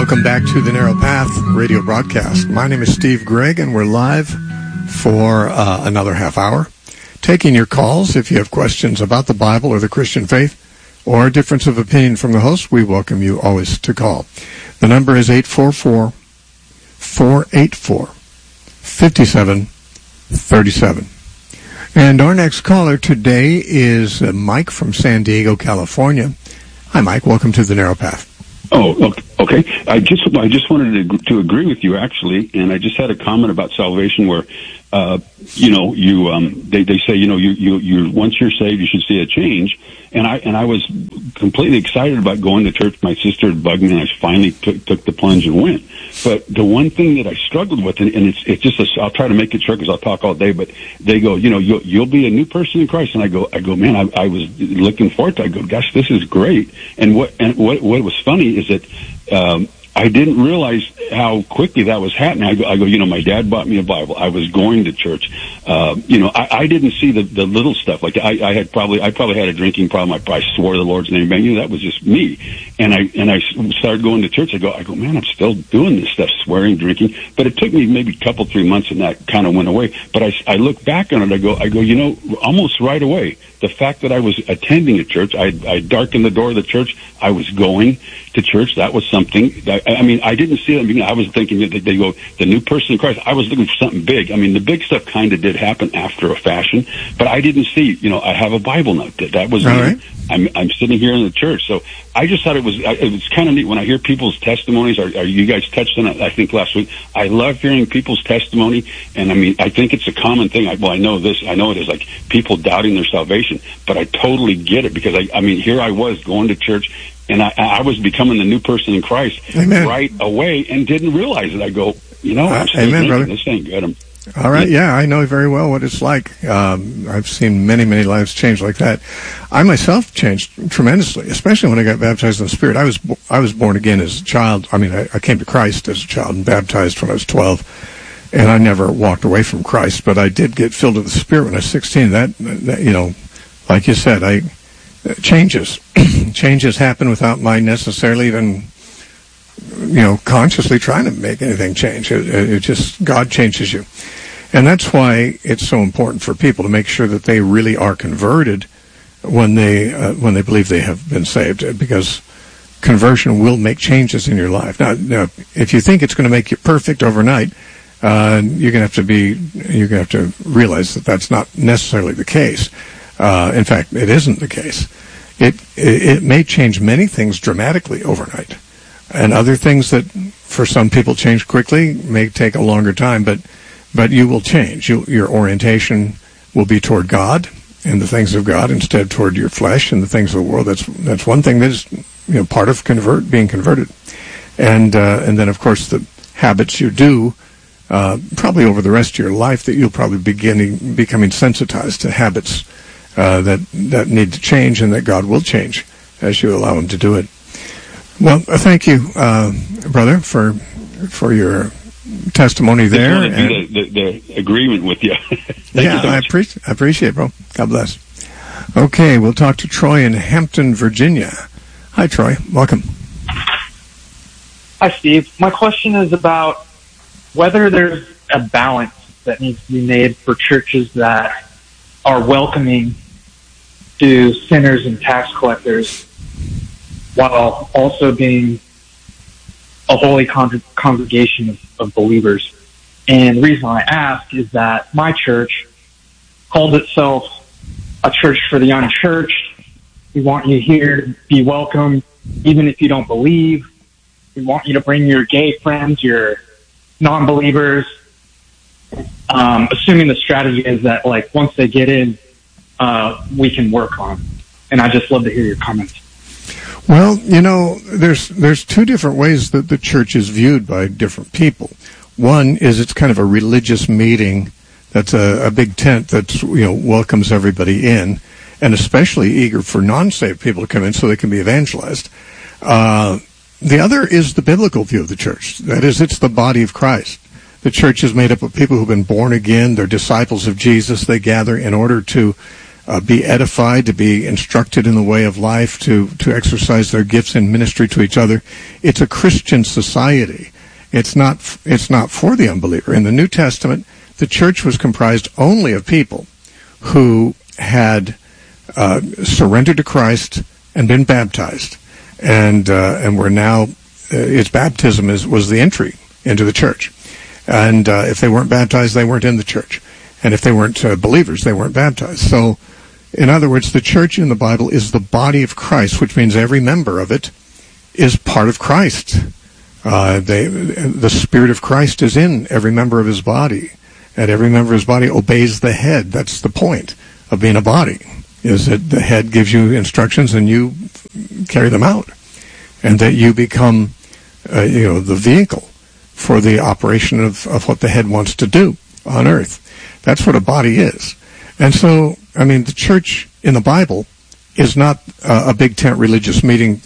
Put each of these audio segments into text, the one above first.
Welcome back to the Narrow Path radio broadcast. My name is Steve Gregg, and we're live for another half hour, taking your calls. If you have questions about the Bible or the Christian faith or a difference of opinion from the host, we welcome you always to call. The number is 844-484-5737. And our next caller today is Mike from San Diego, California. Hi, Mike. Welcome to the Narrow Path. Oh, okay. I just wanted to agree with you, actually, and I just had a comment about salvation where, they say, you once you're saved, you should see a change. And I was completely excited about going to church. My sister had bugged me, and I finally took the plunge and went. But the one thing that I struggled with, and it's just I'll try to make it short because I'll talk all day, but they go, you'll be a new person in Christ. And I go, man, I was looking forward to it. I go, gosh, this is great. And what was funny is that, I didn't realize how quickly that was happening. I go, my dad bought me a Bible. I was going to church. I didn't see the little stuff. Like I probably had a drinking problem. I probably swore the Lord's name. That was just me. And I started going to church. I go, man, I'm still doing this stuff, swearing, drinking. But it took me maybe 3 months, and that kind of went away. But I look back on it. I go, almost right away, the fact that I was attending a church, I darkened the door of the church. I was going to church. That was something that, I didn't see it. I was thinking that they go, the new person in Christ. I was looking for something big. The big stuff kind of did happen after a fashion, but I didn't see, I have a Bible now. That was, right. I'm sitting here in the church. So I just thought it was kind of neat when I hear people's testimonies, or you guys touched on it, I think last week. I love hearing people's testimony. And I think it's a common thing. I know it is, like people doubting their salvation, but I totally get it because here I was going to church, and I was becoming the new person in Christ. Amen. Right away, and didn't realize it. I go, I'm still amen, drinking. brother. This ain't good. All right, yeah, I know very well what it's like. I've seen many, many lives change like that. I myself changed tremendously, especially when I got baptized in the Spirit. I was born again as a child. I came to Christ as a child and baptized when I was 12, and I never walked away from Christ. But I did get filled with the Spirit when I was 16. That like you said, changes happen without my necessarily even consciously trying to make anything change. It just, God changes you. And that's why it's so important for people to make sure that they really are converted when they believe they have been saved, because conversion will make changes in your life. Now if you think it's going to make you perfect overnight, you're going to have to realize that that's not necessarily the case. In fact, it isn't the case. It may change many things dramatically overnight. And other things that for some people change quickly may take a longer time, but you will change. Your orientation will be toward God and the things of God instead toward your flesh and the things of the world. That's one thing that is part of being converted. And then of course the habits you do probably over the rest of your life, that you'll probably becoming sensitized to habits that need to change, and that God will change as you allow Him to do it. Well, thank you, brother, for your testimony there. I just want to do the agreement with you. Yeah, I appreciate it, bro. God bless. Okay, we'll talk to Troy in Hampton, Virginia. Hi, Troy. Welcome. Hi, Steve. My question is about whether there's a balance that needs to be made for churches that are welcoming to sinners and tax collectors, while also being a holy congregation of believers. And the reason I ask is that my church calls itself a church for the unchurched. We want you here to be welcome, even if you don't believe. We want you to bring your gay friends, your non-believers, assuming the strategy is that, like, once they get in, we can work on them. And I'd just love to hear your comments. Well, there's two different ways that the church is viewed by different people. One is it's kind of a religious meeting that's a big tent that welcomes everybody in, and especially eager for non-saved people to come in so they can be evangelized. The other is the biblical view of the church. That is, it's the body of Christ. The church is made up of people who've been born again. They're disciples of Jesus. They gather in order to be edified, to be instructed in the way of life, to exercise their gifts in ministry to each other. It's a Christian society. It's not for the unbeliever. In the New Testament, the church was comprised only of people who had surrendered to Christ and been baptized, and were now its baptism was the entry into the church. And if they weren't baptized, they weren't in the church. And if they weren't believers, they weren't baptized. So, in other words, the church in the Bible is the body of Christ, which means every member of it is part of Christ. The Spirit of Christ is in every member of his body, and every member of his body obeys the head. That's the point of being a body, is that the head gives you instructions and you carry them out, and that you become the vehicle for the operation of what the head wants to do on earth. That's what a body is. And so, I mean, the church in the Bible is not a big tent religious meeting,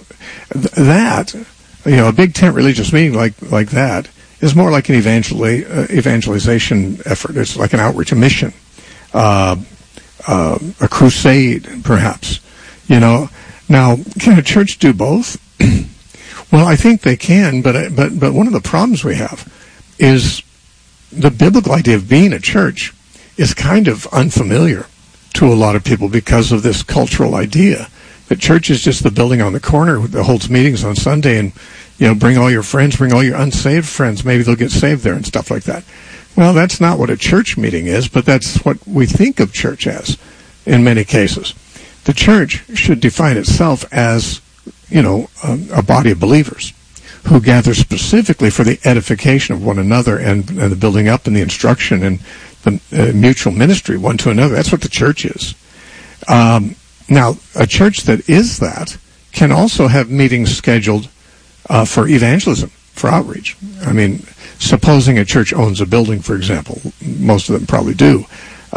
a big tent religious meeting like that is more like an evangelization effort. It's like an outreach, a mission, a crusade, perhaps. Now, can a church do both? Well, I think they can, but one of the problems we have is the biblical idea of being a church is kind of unfamiliar to a lot of people because of this cultural idea that church is just the building on the corner that holds meetings on Sunday, and bring all your friends, bring all your unsaved friends, maybe they'll get saved there and stuff like that. Well, that's not what a church meeting is, but that's what we think of church as in many cases. The church should define itself as a body of believers who gather specifically for the edification of one another and the building up and the instruction and the mutual ministry one to another. That's what the church is. Now, a church that is that can also have meetings scheduled for evangelism, for outreach. I mean, supposing a church owns a building, for example, most of them probably do.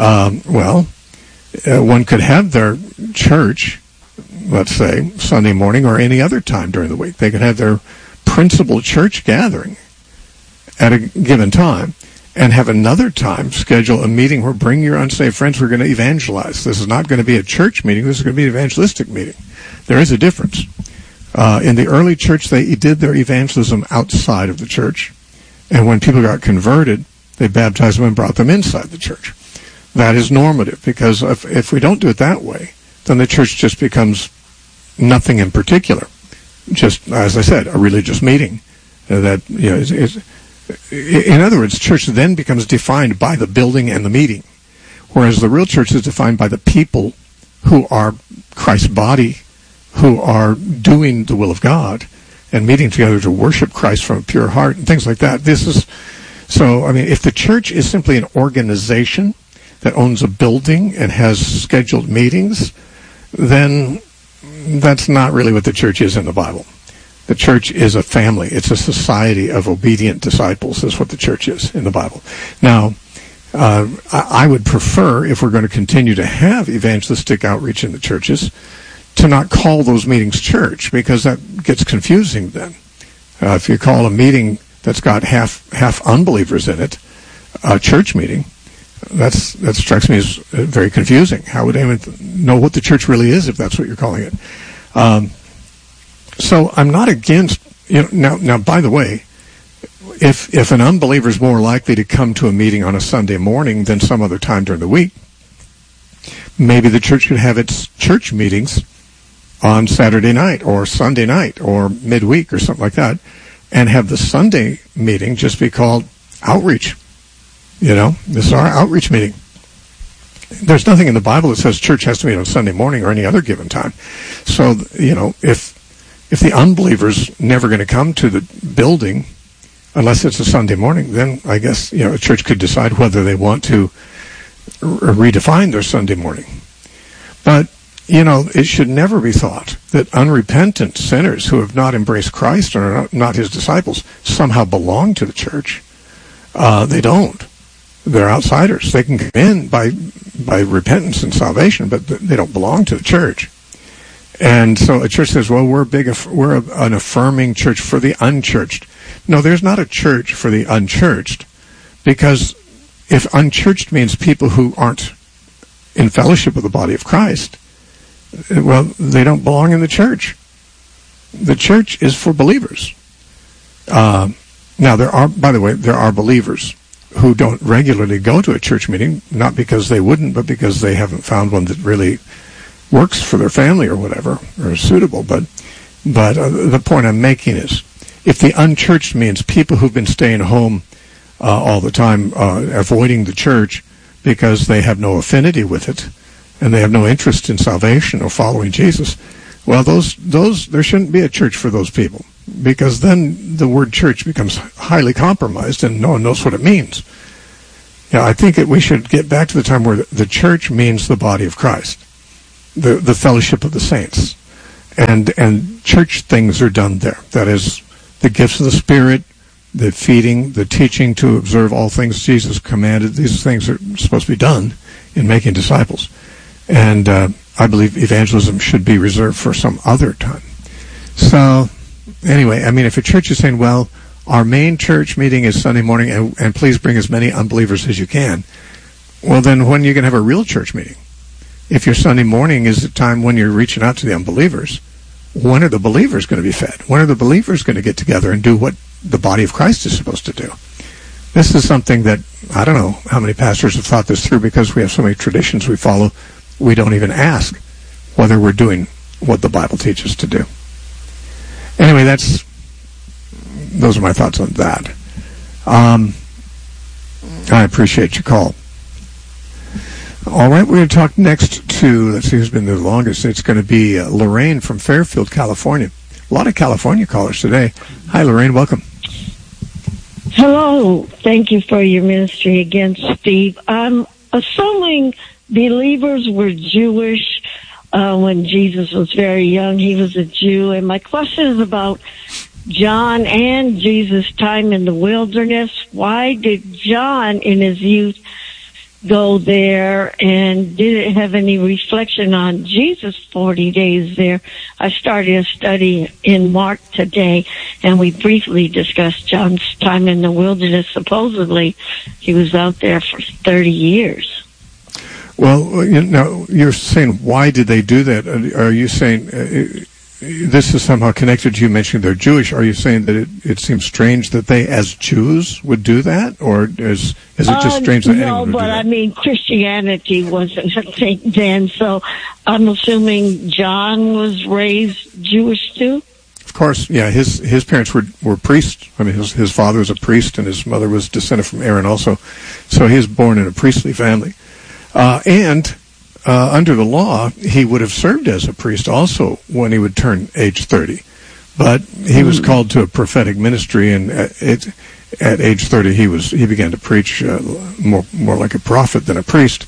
One could have their church, let's say, Sunday morning or any other time during the week. They could have their principal church gathering at a given time and have another time schedule a meeting where bring your unsaved friends, we're going to evangelize. This is not going to be a church meeting, this is going to be an evangelistic meeting. There is a difference. In the early church, they did their evangelism outside of the church, and when people got converted, they baptized them and brought them inside the church. That is normative, because if we don't do it that way, then the church just becomes nothing in particular. Just, as I said, a religious meeting. In other words, church then becomes defined by the building and the meeting, whereas the real church is defined by the people who are Christ's body, who are doing the will of God and meeting together to worship Christ from a pure heart and things like that. If the church is simply an organization that owns a building and has scheduled meetings, then that's not really what the church is in the Bible. The church is a family. It's a society of obedient disciples is what the church is in the Bible. Now, I would prefer, if we're going to continue to have evangelistic outreach in the churches, to not call those meetings church, because that gets confusing then. If you call a meeting that's got half unbelievers in it a church meeting, that strikes me as very confusing. How would anyone know what the church really is if that's what you're calling it? So I'm not against, now by the way, if an unbeliever is more likely to come to a meeting on a Sunday morning than some other time during the week, maybe the church should have its church meetings on Saturday night or Sunday night or midweek or something like that, and have the Sunday meeting just be called outreach. This is our outreach meeting. There's nothing in the Bible that says church has to meet on Sunday morning or any other given time. So, if the unbeliever's never going to come to the building unless it's a Sunday morning, then I guess, a church could decide whether they want to redefine their Sunday morning. But, it should never be thought that unrepentant sinners who have not embraced Christ or are not his disciples somehow belong to the church. They don't. They're outsiders. They can come in by repentance and salvation, but they don't belong to the church. And so a church says, well, we're an affirming church for the unchurched. No, there's not a church for the unchurched, because if unchurched means people who aren't in fellowship with the body of Christ, well, they don't belong in the church. The church is for believers. Now, by the way, there are believers who don't regularly go to a church meeting, not because they wouldn't, but because they haven't found one that really works for their family or whatever, or is suitable. But the point I'm making is, if the unchurched means people who've been staying home all the time, avoiding the church because they have no affinity with it, and they have no interest in salvation or following Jesus, well, those there shouldn't be a church for those people, because then the word church becomes highly compromised and no one knows what it means. I think that we should get back to the time where the church means the body of Christ, the fellowship of the saints, and church things are done there. That is, the gifts of the Spirit, the feeding, the teaching to observe all things Jesus commanded. These things are supposed to be done in making disciples. And I believe evangelism should be reserved for some other time. So, anyway, I mean, if a church is saying, well, our main church meeting is Sunday morning, and please bring as many unbelievers as you can, well, then when are you going to have a real church meeting? If your Sunday morning is the time when you're reaching out to the unbelievers, when are the believers going to be fed? When are the believers going to get together and do what the body of Christ is supposed to do? This is something that, I don't know how many pastors have thought this through, because we have so many traditions we follow, we don't even ask whether we're doing what the Bible teaches to do. Anyway, those are my thoughts on that. I appreciate your call. All right, we're going to talk next to, let's see who's been there the longest. It's going to be Lorraine from Fairfield, California. A lot of California callers today. Hi, Lorraine, welcome. Hello. Thank you for your ministry again, Steve. I'm assuming believers were Jewish when Jesus was very young. He was a Jew. And my question is about John and Jesus' time in the wilderness. Why did John, in his youth, go there, and did it have any reflection on Jesus' 40 days there? I started a study in Mark today, and we briefly discussed John's time in the wilderness. Supposedly, he was out there for 30 years. Well, you're saying, why did they do that? Are you saying this is somehow connected to you mentioning they're Jewish? Are you saying that it seems strange that they, as Jews, would do that? Or is it just strange that anyone would do that? No, but I mean, Christianity wasn't a thing then, so I'm assuming John was raised Jewish too? Of course, yeah. His parents were priests. I mean, his father was a priest, and his mother was descended from Aaron also. So he was born in a priestly family. Under the law, he would have served as a priest also when he would turn age 30. But he was called to a prophetic ministry, and at age 30 he began to preach more like a prophet than a priest.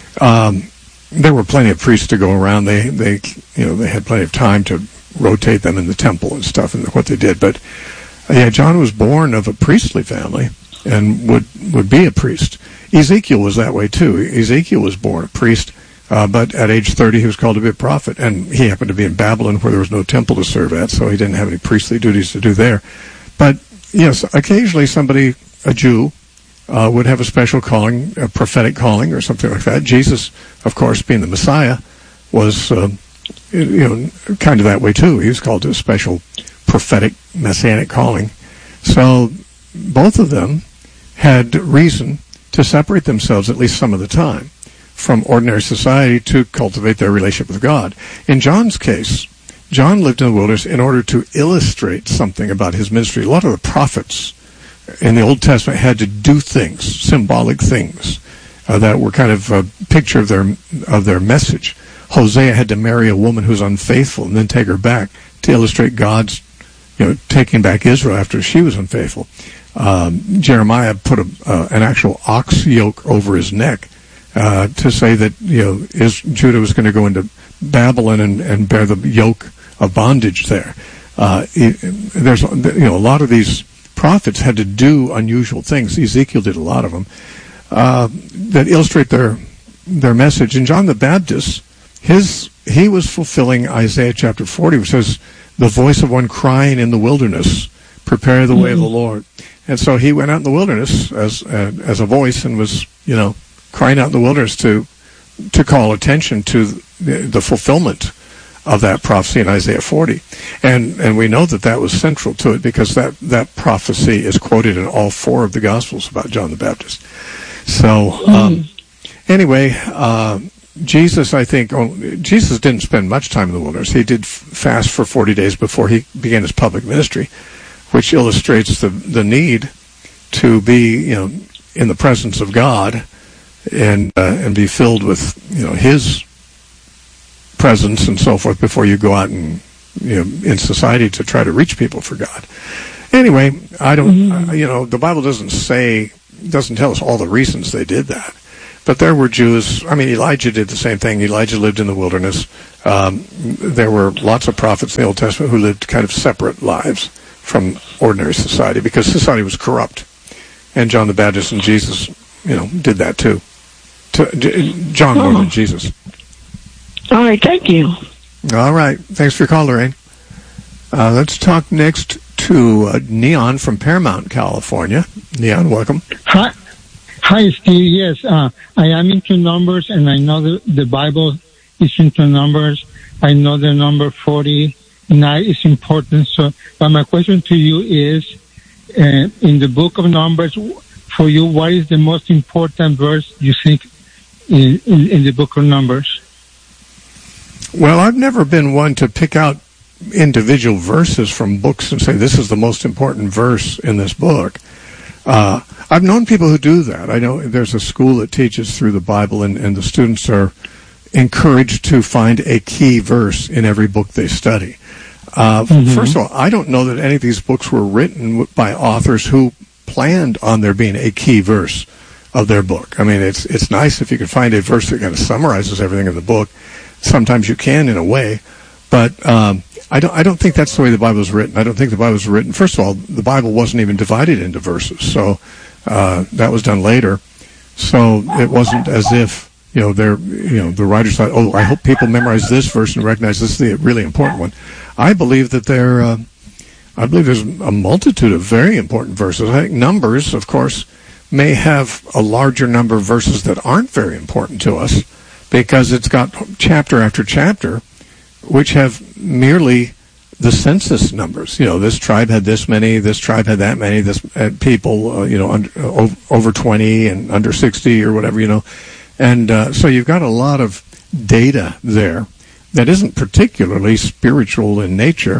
There were plenty of priests to go around. They had plenty of time to rotate them in the temple and stuff and what they did. But John was born of a priestly family and would be a priest. Ezekiel was that way too. Ezekiel was born a priest, but at age 30 he was called to be a prophet, and he happened to be in Babylon where there was no temple to serve at, so he didn't have any priestly duties to do there. But yes, occasionally somebody, a Jew, would have a special calling, a prophetic calling or something like that. Jesus, of course, being the Messiah, was kind of that way too. He was called to a special prophetic messianic calling. So both of them had reason to separate themselves, at least some of the time, from ordinary society to cultivate their relationship with God. In John's case, John lived in the wilderness in order to illustrate something about his ministry. A lot of the prophets in the Old Testament had to do things, symbolic things, that were kind of a picture of their message. Hosea had to marry a woman who's unfaithful and then take her back to illustrate God's, taking back Israel after she was unfaithful. Jeremiah put an actual ox yoke over his neck to say that Judah was going to go into Babylon and bear the yoke of bondage there. There's a lot of these prophets had to do unusual things. Ezekiel did a lot of them that illustrate their message. And John the Baptist, he was fulfilling Isaiah chapter 40, which says, "The voice of one crying in the wilderness, prepare the way of the Lord." And so he went out in the wilderness as a voice and was, crying out in the wilderness to to call attention to the fulfillment of that prophecy in Isaiah 40. And we know that was central to it because that prophecy is quoted in all 4 of the Gospels about John the Baptist. So, anyway, Jesus, I think, Jesus didn't spend much time in the wilderness. He did fast for 40 days before he began his public ministry, which illustrates the need to be, in the presence of God and be filled with, his presence and so forth before you go out and, in society to try to reach people for God. Anyway, I don't, the Bible doesn't tell us all the reasons they did that. But there were Jews. I mean, Elijah did the same thing. Elijah lived in the wilderness. There were lots of prophets in the Old Testament who lived kind of separate lives from ordinary society because society was corrupt. And John the Baptist and Jesus, did that too. John more than Jesus. All right, thank you. All right. Thanks for your call, Lorraine. Let's talk next to Neon from Paramount, California. Neon, welcome. Hi, Steve. Yes, I am into numbers, and I know the Bible is into numbers. I know the number 49 is important. So, but my question to you is, in the book of Numbers, for you, what is the most important verse you think in the book of Numbers? Well, I've never been one to pick out individual verses from books and say this is the most important verse in this book. I've known people who do that. I know there's a school that teaches through the Bible, and the students are encouraged to find a key verse in every book they study. First of all, I don't know that any of these books were written by authors who planned on there being a key verse of their book. I mean, it's nice if you can find a verse that kind of summarizes everything in the book. Sometimes you can in a way, but I don't think that's the way the Bible was written. I don't think the Bible was written. First of all, the Bible wasn't even divided into verses, so that was done later. So it wasn't as if the writers thought, oh, I hope people memorize this verse and recognize this is the really important one. I believe that there's a multitude of very important verses. I think Numbers, of course, may have a larger number of verses that aren't very important to us because it's got chapter after chapter which have merely the census numbers. This tribe had this many, this tribe had that many, this people, over 20 and under 60 or whatever, And so you've got a lot of data there that isn't particularly spiritual in nature.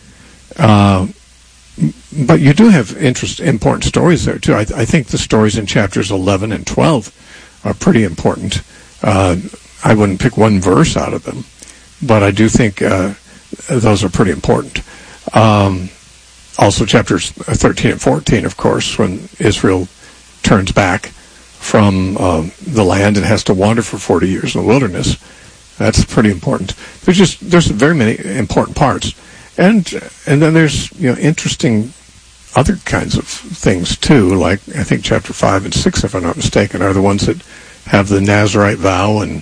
But you do have important stories there, too. I think the stories in chapters 11 and 12 are pretty important. I wouldn't pick one verse out of them, but I do think those are pretty important. Also, chapters 13 and 14, of course, when Israel turns back from the land and has to wander for 40 years in the wilderness. That's pretty important. There's very many important parts. And then there's interesting other kinds of things too, like I think chapter 5 and 6, if I'm not mistaken, are the ones that have the Nazirite vow and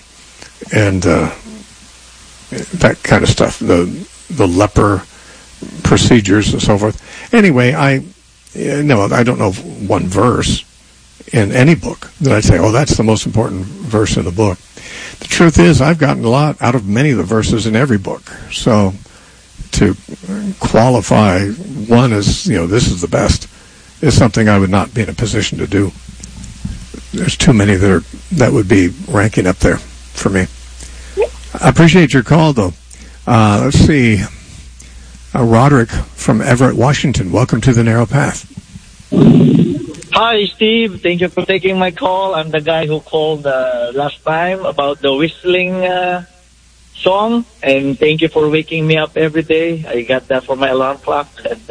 that kind of stuff, the leper procedures and so forth. Anyway, I don't know of one verse in any book that I'd say, oh, that's the most important verse in the book. The truth is, I've gotten a lot out of many of the verses in every book. So to qualify one as, this is the best, is something I would not be in a position to do. There's too many that would be ranking up there for me. I appreciate your call, though. Let's see. Roderick from Everett, Washington. Welcome to the Narrow Path. Hi, Steve. Thank you for taking my call. I'm the guy who called last time about the whistling song, and thank you for waking me up every day. I got that for my alarm clock.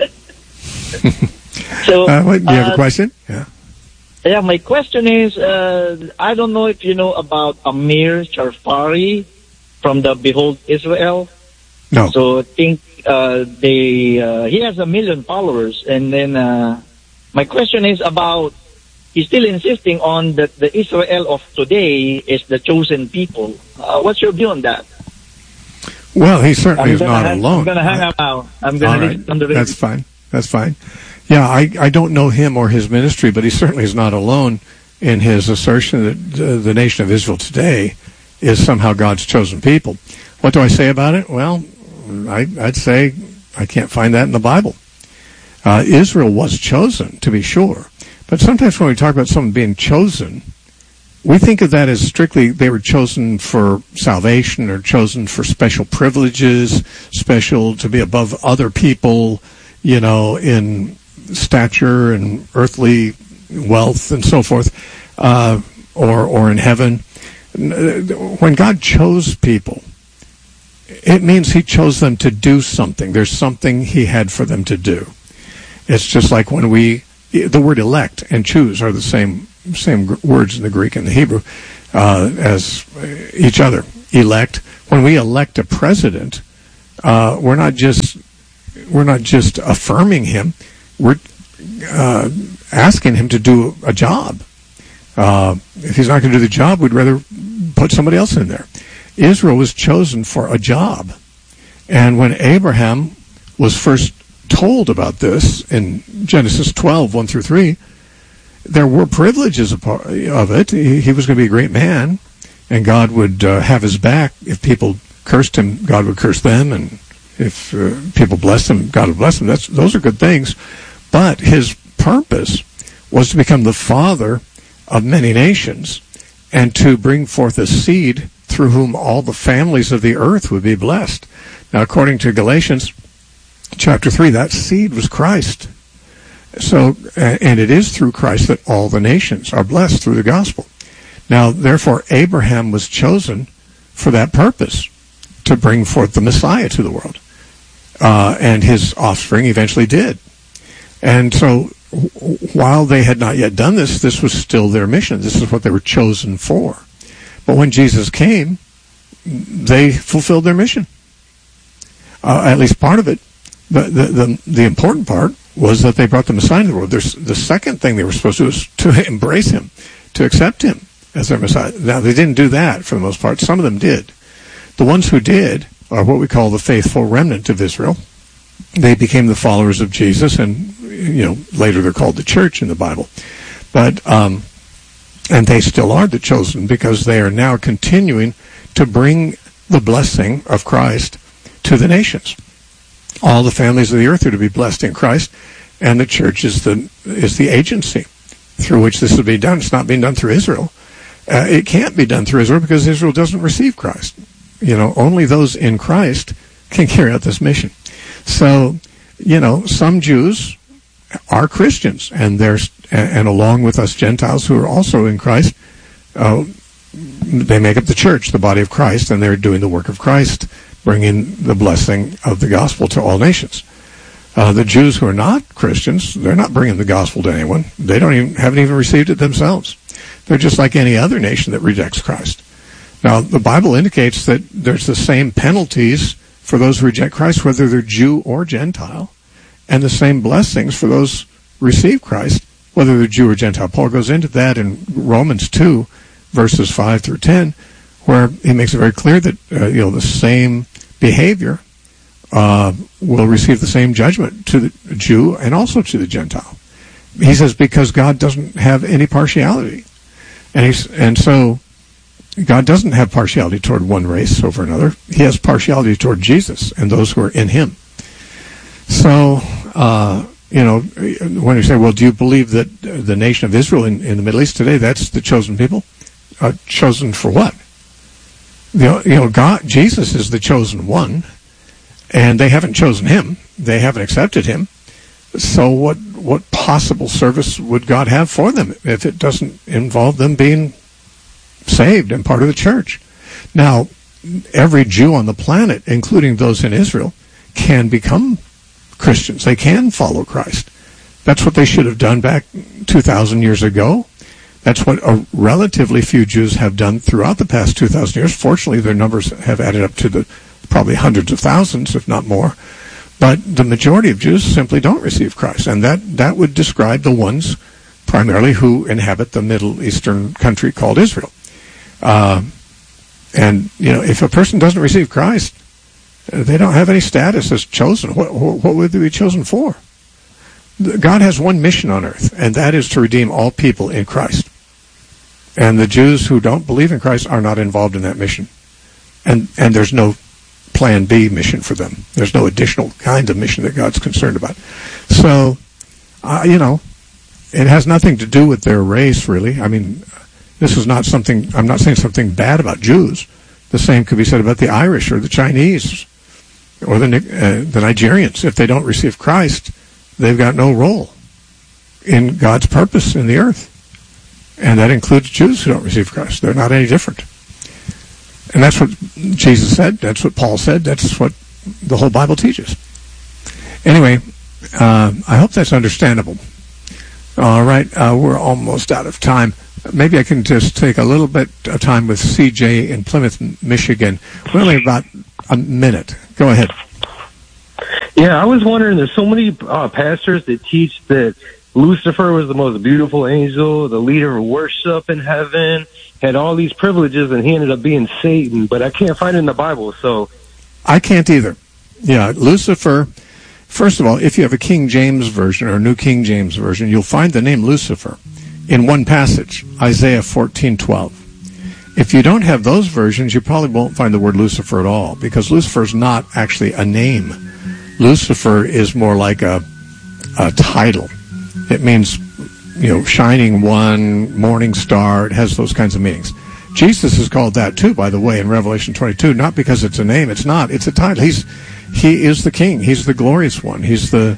So, do you have a question? Yeah. Yeah, my question is, I don't know if you know about Amir Charfari from the Behold Israel. No. So I think he has 1 million followers, and then my question is about, he's still insisting on that the Israel of today is the chosen people. What's your view on that? Well, he certainly is not alone. I'm going to hang up now. I'm going to listen on the radio. That's fine. Yeah, I don't know him or his ministry, but he certainly is not alone in his assertion that the nation of Israel today is somehow God's chosen people. What do I say about it? Well, I'd say I can't find that in the Bible. Israel was chosen, to be sure. But sometimes when we talk about someone being chosen, we think of that as strictly they were chosen for salvation or chosen for special privileges, special to be above other people, in stature and earthly wealth and so forth, or in heaven. When God chose people, it means he chose them to do something. There's something he had for them to do. It's just like when the word elect and choose are the same words in the Greek and the Hebrew as each other. Elect. When we elect a president, we're not just affirming him. We're asking him to do a job. If he's not going to do the job, we'd rather put somebody else in there. Israel was chosen for a job. And when Abraham was first told about this in Genesis 12, 1 through 3, there were privileges of it. He was going to be a great man, and God would have his back. If people cursed him, God would curse them, and if people blessed him, God would bless them. Those are good things. But his purpose was to become the father of many nations and to bring forth a seed through whom all the families of the earth would be blessed. Now, according to Galatians chapter 3, that seed was Christ. So, and it is through Christ that all the nations are blessed through the gospel. Now, therefore, Abraham was chosen for that purpose, to bring forth the Messiah to the world. And his offspring eventually did. And so, while they had not yet done this, this was still their mission. This is what they were chosen for. But when Jesus came, they fulfilled their mission. At least part of it. The important part was that they brought the Messiah into the world. The second thing they were supposed to do was to embrace him, to accept him as their Messiah. Now, they didn't do that for the most part. Some of them did. The ones who did are what we call the faithful remnant of Israel. They became the followers of Jesus, and later they're called the church in the Bible. But and they still are the chosen, because they are now continuing to bring the blessing of Christ to the nations. All the families of the earth are to be blessed in Christ, and the church is the agency through which this will be done. It's not being done through Israel. It can't be done through Israel because Israel doesn't receive Christ. Only those in Christ can carry out this mission. So, some Jews are Christians, and along with us Gentiles who are also in Christ, they make up the church, the body of Christ, and they're doing the work of Christ, bringing the blessing of the gospel to all nations. The Jews who are not Christians, they're not bringing the gospel to anyone. They haven't even received it themselves. They're just like any other nation that rejects Christ. Now, the Bible indicates that there's the same penalties for those who reject Christ, whether they're Jew or Gentile, and the same blessings for those who receive Christ, whether they're Jew or Gentile. Paul goes into that in Romans 2, verses 5 through 10, where he makes it very clear that the same behavior will receive the same judgment to the Jew and also to the Gentile. He says because God doesn't have any partiality, and so God doesn't have partiality toward one race over another. He has partiality toward Jesus and those who are in him. So, when you say, well, do you believe that the nation of Israel in the Middle East today, that's the chosen people? Chosen for what? God, Jesus is the chosen one, and they haven't chosen him. They haven't accepted him. So what possible service would God have for them if it doesn't involve them being saved and part of the church? Now, every Jew on the planet, including those in Israel, can become Christians. They can follow Christ. That's what they should have done back 2,000 years ago. That's what a relatively few Jews have done throughout the past 2,000 years. Fortunately, their numbers have added up to probably hundreds of thousands, if not more. But the majority of Jews simply don't receive Christ, and that would describe the ones primarily who inhabit the Middle Eastern country called Israel. And if a person doesn't receive Christ, they don't have any status as chosen. What would they be chosen for? God has one mission on earth, and that is to redeem all people in Christ. And the Jews who don't believe in Christ are not involved in that mission. And there's no plan B mission for them. There's no additional kind of mission that God's concerned about. So, it has nothing to do with their race, really. I mean, this is not something, I'm not saying something bad about Jews. The same could be said about the Irish or the Chinese or the Nigerians. If they don't receive Christ, they've got no role in God's purpose in the earth. And that includes Jews who don't receive Christ. They're not any different. And that's what Jesus said. That's what Paul said. That's what the whole Bible teaches. Anyway, I hope that's understandable. All right, we're almost out of time. Maybe I can just take a little bit of time with CJ in Plymouth, Michigan. We're only about a minute. Go ahead. Yeah, I was wondering, there's so many pastors that teach that Lucifer was the most beautiful angel, the leader of worship in heaven, had all these privileges, and he ended up being Satan, but I can't find it in the Bible, so... I can't either. Yeah, Lucifer, first of all, if you have a King James Version or a New King James Version, you'll find the name Lucifer in one passage, Isaiah 14:12. If you don't have those versions, you probably won't find the word Lucifer at all, because Lucifer is not actually a name. Lucifer is more like a title. It means, shining one, morning star. It has those kinds of meanings. Jesus is called that too, by the way, in Revelation 22, not because it's a name. It's not. It's a title. He is the king. He's the glorious one. He's the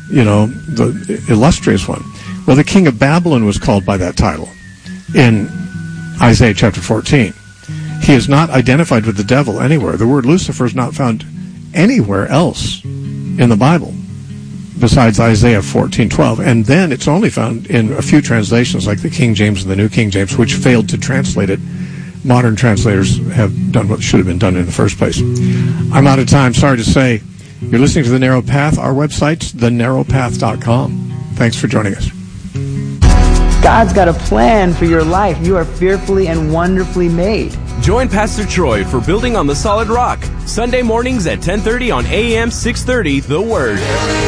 illustrious one. Well, the king of Babylon was called by that title in Isaiah chapter 14. He is not identified with the devil anywhere. The word Lucifer is not found anywhere else in the Bible besides Isaiah 14:12. And then it's only found in a few translations like the King James and the New King James, which failed to translate it. Modern translators have done what should have been done in the first place. I'm out of time. Sorry to say. You're listening to The Narrow Path. Our website's thenarrowpath.com. Thanks for joining us. God's got a plan for your life. You are fearfully and wonderfully made. Join Pastor Troy for Building on the Solid Rock, Sunday mornings at 10:30 on AM 630, The Word.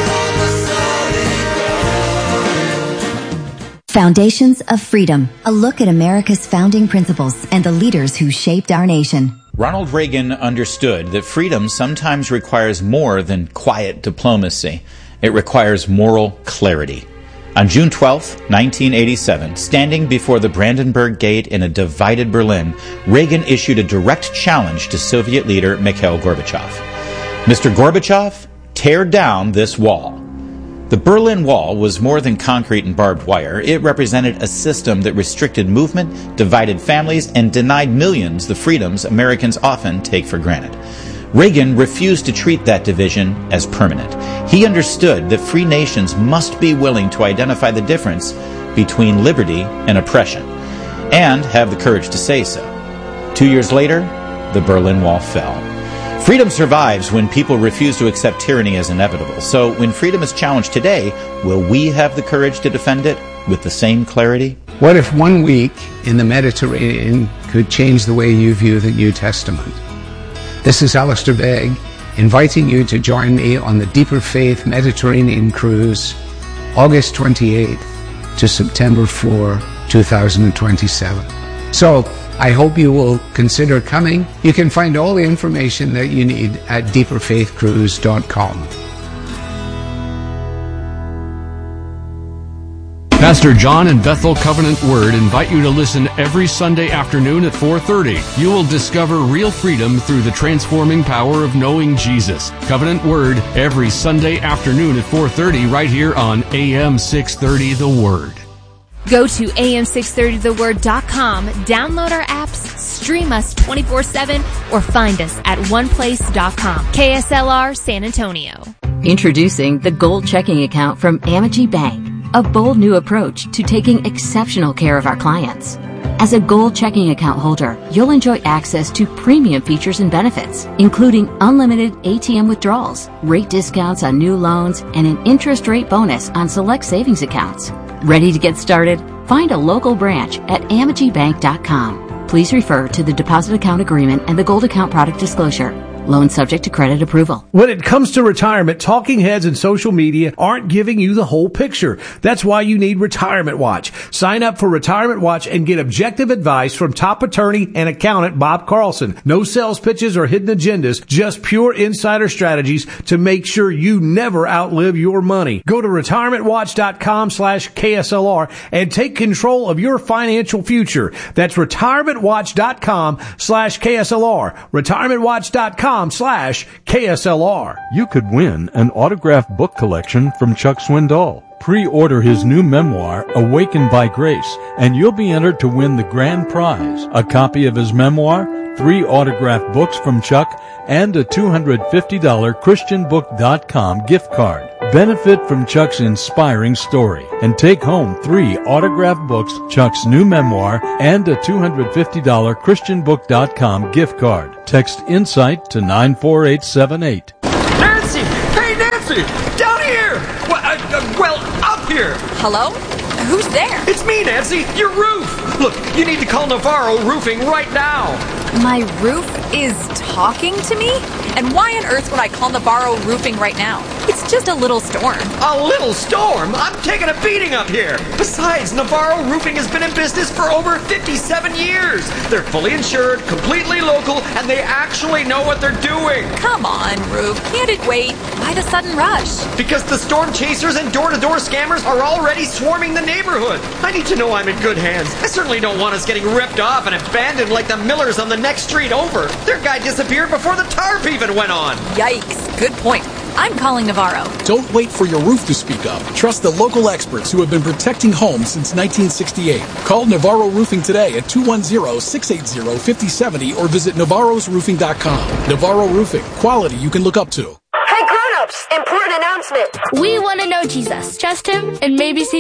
Foundations of Freedom, a look at America's founding principles and the leaders who shaped our nation. Ronald Reagan understood that freedom sometimes requires more than quiet diplomacy. It requires moral clarity. On June 12, 1987, standing before the Brandenburg Gate in a divided Berlin, Reagan issued a direct challenge to Soviet leader Mikhail Gorbachev. Mr. Gorbachev, tear down this wall. The Berlin Wall was more than concrete and barbed wire. It represented a system that restricted movement, divided families, and denied millions the freedoms Americans often take for granted. Reagan refused to treat that division as permanent. He understood that free nations must be willing to identify the difference between liberty and oppression, and have the courage to say so. 2 years later, the Berlin Wall fell. Freedom survives when people refuse to accept tyranny as inevitable. So when freedom is challenged today, will we have the courage to defend it with the same clarity? What if 1 week in the Mediterranean could change the way you view the New Testament? This is Alistair Begg, inviting you to join me on the Deeper Faith Mediterranean Cruise, August 28th to September 4, 2027. So, I hope you will consider coming. You can find all the information that you need at deeperfaithcruise.com. Pastor John and Bethel Covenant Word invite you to listen every Sunday afternoon at 4:30. You will discover real freedom through the transforming power of knowing Jesus. Covenant Word every Sunday afternoon at 4:30 right here on AM 630 The Word. Go to am630theword.com, download our apps, stream us 24/7, or find us at oneplace.com. KSLR San Antonio. Introducing the Gold Checking Account from Amity Bank. A bold new approach to taking exceptional care of our clients. As a Gold Checking Account holder, you'll enjoy access to premium features and benefits, including unlimited ATM withdrawals, rate discounts on new loans, and an interest rate bonus on select savings accounts. Ready to get started? Find a local branch at amitybank.com. Please refer to the deposit account agreement and the Gold Account product disclosure. Loan subject to credit approval. When it comes to retirement, talking heads and social media aren't giving you the whole picture. That's why you need Retirement Watch. Sign up for Retirement Watch and get objective advice from top attorney and accountant Bob Carlson. No sales pitches or hidden agendas, just pure insider strategies to make sure you never outlive your money. Go to retirementwatch.com/KSLR and take control of your financial future. That's retirementwatch.com/KSLR. retirementwatch.com/KSLR. You could win an autographed book collection from Chuck Swindoll. Pre-order his new memoir, Awakened by Grace, and you'll be entered to win the grand prize, a copy of his memoir, 3 autographed books from Chuck, and a $250 ChristianBook.com gift card. Benefit from Chuck's inspiring story and take home 3 autographed books, Chuck's new memoir, and a $250 ChristianBook.com gift card. Text INSIGHT to 94878. Nancy! Hey, Nancy! Down here! Well, up here! Hello? Who's there? It's me, Nancy! Your roof! Look, you need to call Navarro Roofing right now! My roof is talking to me? And why on earth would I call Navarro Roofing right now? It's just a little storm. A little storm? I'm taking a beating up here. Besides, Navarro Roofing has been in business for over 57 years. They're fully insured, completely local, and they actually know what they're doing. Come on, Roof. Can't it wait? Why the sudden rush? Because the storm chasers and door-to-door scammers are already swarming the neighborhood. I need to know I'm in good hands. I certainly don't want us getting ripped off and abandoned like the Millers on the next street over. Their guy disappeared before the tarp even went on. Yikes. Good point. I'm calling Navarro. Don't wait for your roof to speak up. Trust the local experts who have been protecting homes since 1968. Call Navarro Roofing today at 210-680-5070 or visit navarrosroofing.com. Navarro Roofing. Quality you can look up to. Hey, grown-ups! Important announcement! We want to know Jesus. Trust him and maybe see